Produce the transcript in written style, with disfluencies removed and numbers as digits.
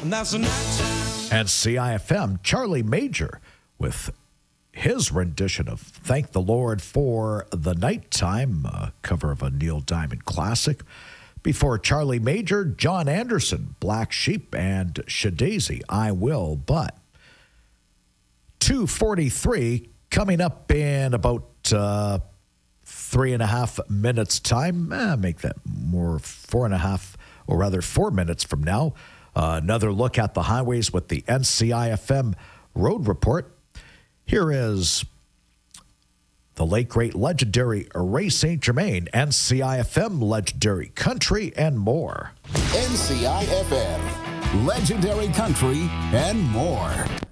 And that's the night. And CIFM, Charlie Major with his rendition of Thank the Lord for the Nighttime, a cover of a Neil Diamond classic. Before Charlie Major, John Anderson, Black Sheep, and Shadazy, I Will But. 2:43, coming up in about 3.5 minutes' time. Make that more 4.5, or rather 4 minutes from now. Another look at the highways with the NCIFM Road Report. Here is the late, great, legendary Ray St. Germain, NCIFM, legendary country, and more. NCIFM, legendary country, and more.